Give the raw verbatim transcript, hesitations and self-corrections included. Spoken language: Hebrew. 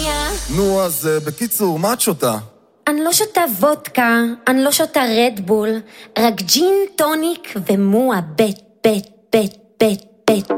שנייה. נו, אז uh, בקיצור, מה את שותה? אני לא שותה וודקה, אני לא שותה רדבול, רק ג'ין, טוניק ומואה בית, בית, בית, בית, בית.